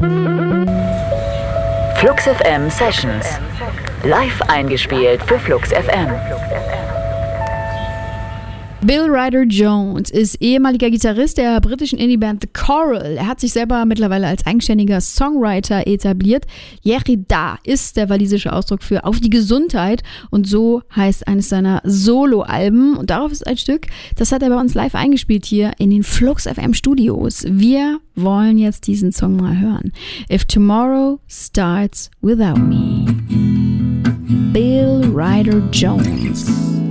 Flux FM Sessions. Live eingespielt für Flux FM. Bill Ryder Jones ist ehemaliger Gitarrist der britischen Indie-Band The Coral. Er hat sich selber mittlerweile als eigenständiger Songwriter etabliert. Yerida ist der walisische Ausdruck für auf die Gesundheit und so heißt eines seiner Solo-Alben. Und darauf ist ein Stück, das hat er bei uns live eingespielt hier in den Flux FM Studios. Wir wollen jetzt diesen Song mal hören. If Tomorrow Starts Without Me. Bill Ryder Jones.